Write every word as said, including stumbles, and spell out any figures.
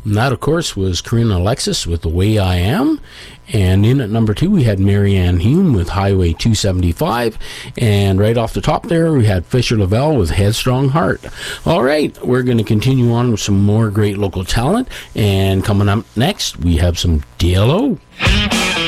And that, of course, was Corinne Alexis with The Way I Am. And in at number two, we had Marianne Hume with Highway two seventy-five. And right off the top there, we had Fisher Lavelle with Headstrong Heart. All right, we're going to continue on with some more great local talent. And coming up next, we have some D L O.